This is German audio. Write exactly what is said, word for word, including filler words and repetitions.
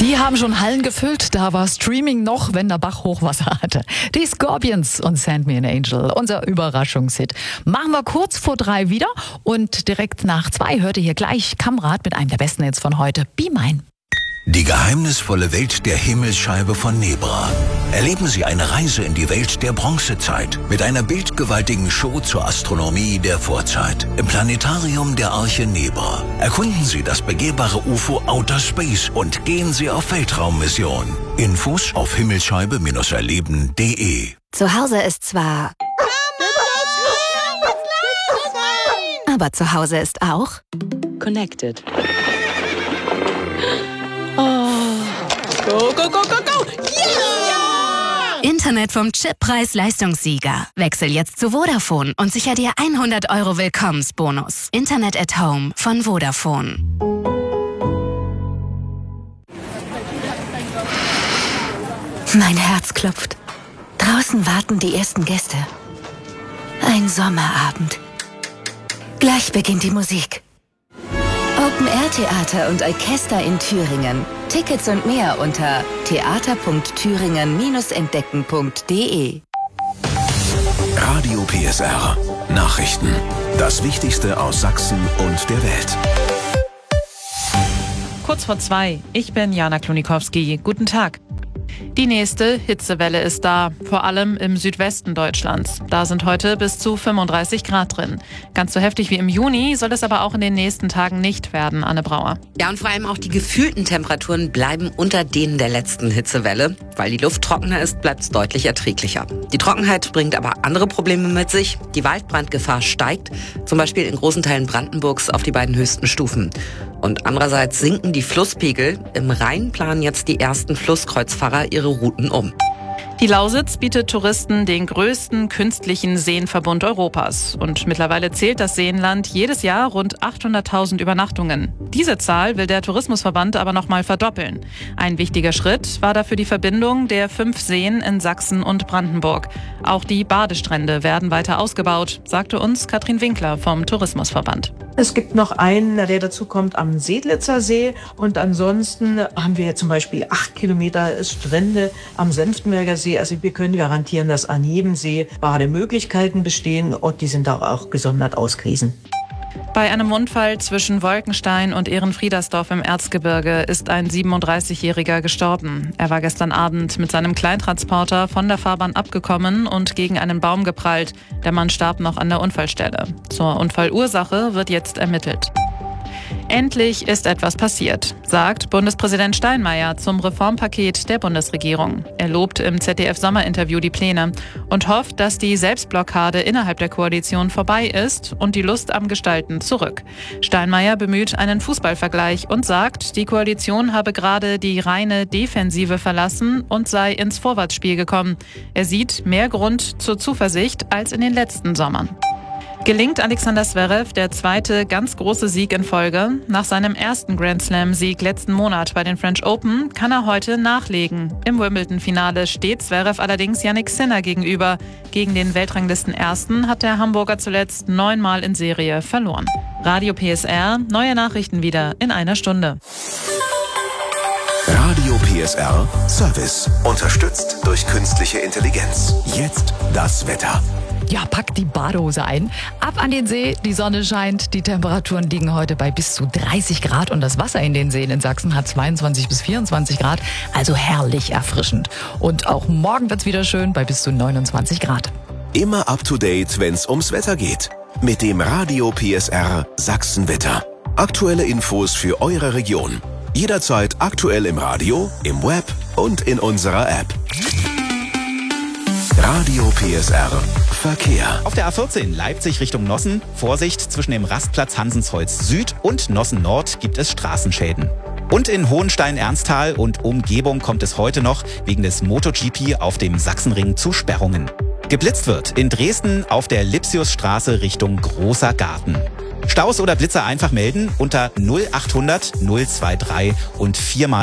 Die haben schon Hallen gefüllt, da war Streaming noch, wenn der Bach Hochwasser hatte. Die Scorpions und Send Me an Angel, unser Überraschungshit. Machen wir kurz vor drei wieder und direkt nach zwei hört ihr hier gleich Kamrat mit einem der besten Hits von heute, Be Mine. Die geheimnisvolle Welt der Himmelsscheibe von Nebra. Erleben Sie eine Reise in die Welt der Bronzezeit mit einer bildgewaltigen Show zur Astronomie der Vorzeit im Planetarium der Arche Nebra. Erkunden Sie das begehbare U F O Outer Space und gehen Sie auf Weltraummission. Infos auf himmelsscheibe erleben punkt de. Zu Hause ist zwar... aber zu Hause ist auch... Connected. Go, go, go, go, go! Yeah! Internet vom Chippreis-Leistungssieger. Wechsel jetzt zu Vodafone und sicher dir hundert Euro Willkommensbonus. Internet at Home von Vodafone. Mein Herz klopft. Draußen warten die ersten Gäste. Ein Sommerabend. Gleich beginnt die Musik. Open-Air-Theater und Orchester in Thüringen. Tickets und mehr unter theater punkt thüringen entdecken punkt de. Radio P S R. Nachrichten. Das Wichtigste aus Sachsen und der Welt. Kurz vor zwei. Ich bin Jana Klonikowski. Guten Tag. Die nächste Hitzewelle ist da, vor allem im Südwesten Deutschlands. Da sind heute bis zu fünfunddreißig Grad drin. Ganz so heftig wie im Juni soll es aber auch in den nächsten Tagen nicht werden, Anne Brauer. Ja, und vor allem auch die gefühlten Temperaturen bleiben unter denen der letzten Hitzewelle. Weil die Luft trockener ist, bleibt es deutlich erträglicher. Die Trockenheit bringt aber andere Probleme mit sich. Die Waldbrandgefahr steigt, zum Beispiel in großen Teilen Brandenburgs auf die beiden höchsten Stufen. Und andererseits sinken die Flusspegel. Im Rhein planen jetzt die ersten Flusskreuzfahrer ihre Routen um. Die Lausitz bietet Touristen den größten künstlichen Seenverbund Europas. Und mittlerweile zählt das Seenland jedes Jahr rund achthunderttausend Übernachtungen. Diese Zahl will der Tourismusverband aber noch mal verdoppeln. Ein wichtiger Schritt war dafür die Verbindung der fünf Seen in Sachsen und Brandenburg. Auch die Badestrände werden weiter ausgebaut, sagte uns Katrin Winkler vom Tourismusverband. Es gibt noch einen, der dazu kommt am Sedlitzer See. Und ansonsten haben wir zum Beispiel acht Kilometer Strände am Senftenberger See. Also wir können garantieren, dass an jedem See Bademöglichkeiten bestehen und die sind da auch gesondert ausgewiesen. Bei einem Unfall zwischen Wolkenstein und Ehrenfriedersdorf im Erzgebirge ist ein siebenunddreißigjähriger gestorben. Er war gestern Abend mit seinem Kleintransporter von der Fahrbahn abgekommen und gegen einen Baum geprallt. Der Mann starb noch an der Unfallstelle. Zur Unfallursache wird jetzt ermittelt. Endlich ist etwas passiert, sagt Bundespräsident Steinmeier zum Reformpaket der Bundesregierung. Er lobt im Z D F-Sommerinterview die Pläne und hofft, dass die Selbstblockade innerhalb der Koalition vorbei ist und die Lust am Gestalten zurück. Steinmeier bemüht einen Fußballvergleich und sagt, die Koalition habe gerade die reine Defensive verlassen und sei ins Vorwärtsspiel gekommen. Er sieht mehr Grund zur Zuversicht als in den letzten Sommern. Gelingt Alexander Zverev der zweite ganz große Sieg in Folge? Nach seinem ersten Grand-Slam-Sieg letzten Monat bei den French Open kann er heute nachlegen. Im Wimbledon-Finale steht Zverev allerdings Jannik Sinner gegenüber. Gegen den Weltranglisten-Ersten hat der Hamburger zuletzt neunmal in Serie verloren. Radio P S R, neue Nachrichten wieder in einer Stunde. Radio P S R Service. Unterstützt durch künstliche Intelligenz. Jetzt das Wetter. Ja, packt die Badehose ein. Ab an den See, die Sonne scheint. Die Temperaturen liegen heute bei bis zu dreißig Grad und das Wasser in den Seen in Sachsen hat zweiundzwanzig bis vierundzwanzig Grad. Also herrlich erfrischend. Und auch morgen wird's wieder schön bei bis zu neunundzwanzig Grad. Immer up to date, wenn's ums Wetter geht. Mit dem Radio P S R Sachsenwetter. Aktuelle Infos für eure Region. Jederzeit aktuell im Radio, im Web und in unserer App. Radio P S R Verkehr. Auf der A vierzehn Leipzig Richtung Nossen. Vorsicht, zwischen dem Rastplatz Hansensholz Süd und Nossen Nord gibt es Straßenschäden. Und in Hohenstein-Ernsthal und Umgebung kommt es heute noch wegen des MotoGP auf dem Sachsenring zu Sperrungen. Geblitzt wird in Dresden auf der Lipsiusstraße Richtung Großer Garten. Staus oder Blitzer einfach melden unter null achthundert null drei drei und viermal